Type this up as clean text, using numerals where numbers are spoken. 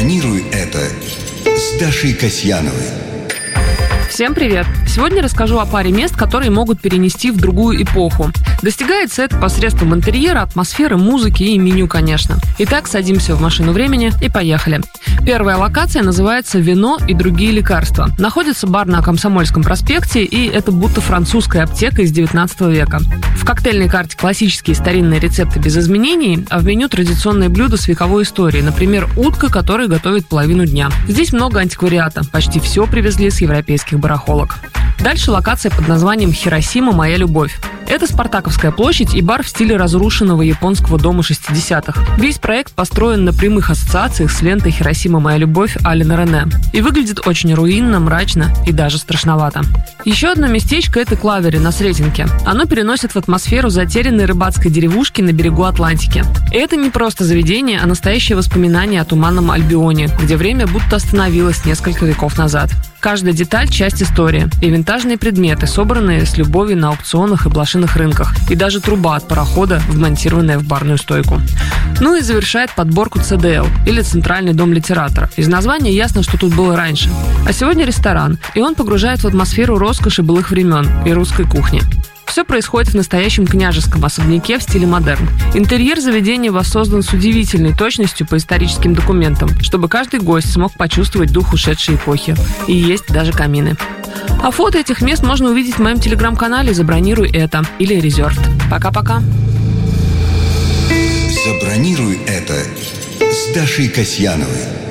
Забронируй это с Дашей Касьяновой. Всем привет! Сегодня расскажу о паре мест, которые могут перенести в другую эпоху. Достигается это посредством интерьера, атмосферы, музыки и меню, конечно. Итак, садимся в машину времени и поехали. Первая локация называется «Вино и другие лекарства». Находится бар на Комсомольском проспекте, и это будто французская аптека из 19 века. В коктейльной карте классические старинные рецепты без изменений, а в меню традиционные блюда с вековой историей. Например, утка, которая готовит половину дня. Здесь много антиквариата. Почти все привезли с европейских барахолок. Дальше локация под названием «Хиросима. Моя любовь». Это Спартаковская площадь и бар в стиле разрушенного японского дома 60-х. Весь проект построен на прямых ассоциациях с лентой «Хиросима. Моя любовь» Алена Рене. И выглядит очень руинно, мрачно и даже страшновато. Еще одно местечко – это Клавери на Сретенке. Оно переносит в атмосферу затерянной рыбацкой деревушки на берегу Атлантики. И это не просто заведение, а настоящее воспоминание о туманном Альбионе, где время будто остановилось несколько веков назад. Каждая деталь – часть истории. И винтажные предметы, собранные с любовью на аукционах и блошиных рынках. И даже труба от парохода, вмонтированная в барную стойку. Ну и завершает подборку ЦДЛ, или Центральный дом литератора. Из названия ясно, что тут было раньше. А сегодня ресторан, и он погружает в атмосферу роскоши былых времен и русской кухни. Все происходит в настоящем княжеском особняке в стиле модерн. Интерьер заведения воссоздан с удивительной точностью по историческим документам, чтобы каждый гость смог почувствовать дух ушедшей эпохи. И есть даже камины. А фото этих мест можно увидеть в моем телеграм-канале «Забронируй это» или «Резервд». Пока-пока. Забронируй это с Дашей Касьяновой.